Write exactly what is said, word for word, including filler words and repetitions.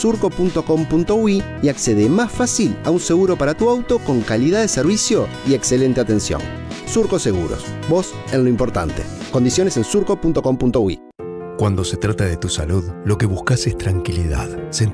surco punto com punto uy y accede más fácil a un seguro para tu auto con calidad de servicio y excelente atención. Surco Seguros, vos en lo importante. Condiciones en surco punto com punto uy. Cuando se trata de tu salud, lo que buscas es tranquilidad. Sentí